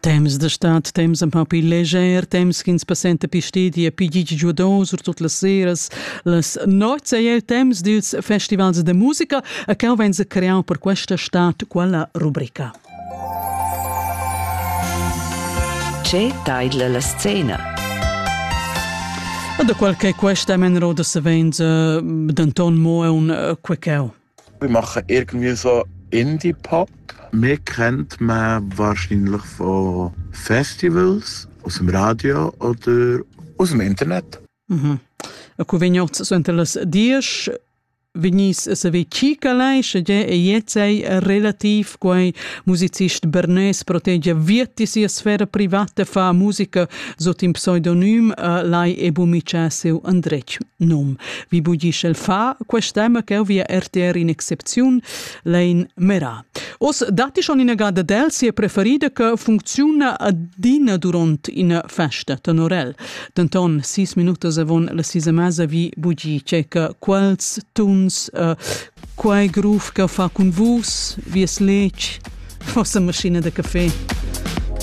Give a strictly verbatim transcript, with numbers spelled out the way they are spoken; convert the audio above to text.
Temps de stat, temps un po' più leger, temps che ens passenta più stedi e più gigi giudoso tutte le seras, les noits e il temps dils festivals de musica e che vense creato per questa stat quella rubrica. C'è taidla la scena. Da qualche questa menro da se vense d'Anton Mo e un queccheu. Wir machen irgendwie so Indie-Pop. Mir kennt man wahrscheinlich von Festivals, aus dem Radio oder aus dem Internet. Mhm. E cu vignots so entre les dies Venis se ve chica lei che e jetzei relativ quei musicist bernes protegge vietti sia sfera privata fa musica sotto in pseudonym uh, lei e bumicia seu andrec nom. Vi budisce il fa quest'ema che via R T R in excepzion lein mera. Os dati schon in agada del sia preferida che funziona a dina durant in festa tenorel. Denton sis minutos avon la sisa masa vi budice che quels tuns Uh, quai groove che fa con vus, vi es lec, fosse macchina de caffè.